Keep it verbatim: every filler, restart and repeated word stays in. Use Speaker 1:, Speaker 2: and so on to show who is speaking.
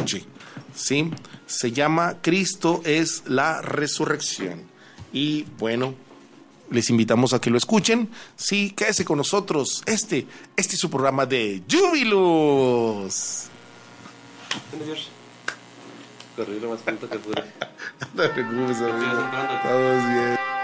Speaker 1: escuche, ¿sí? Se llama Cristo es la resurrección. Y bueno, les invitamos a que lo escuchen. Sí, quédese con nosotros. Este, este es su programa de Júbilos.
Speaker 2: Corrí lo más pronto que pude.
Speaker 1: No te preocupes, amigo. Estamos bien.